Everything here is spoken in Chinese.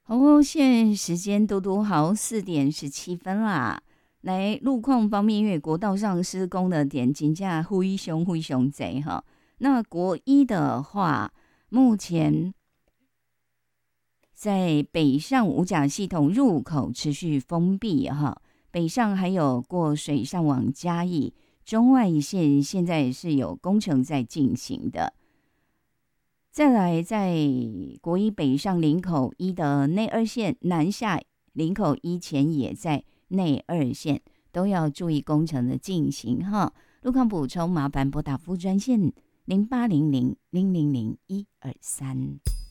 好哦，现在时间都好4:17啦。来，路况方面，因为国道上施工的点真正非常多哈。那国一的话，目前在北上五甲系统入口持续封闭哈，北上还有过水上往嘉义，中外线现在是有工程在进行的。再来，在国一北上林口一的内二线南下林口一前也在内二线，都要注意工程的进行哈。路况补充，麻烦拨打服务专线0800000123。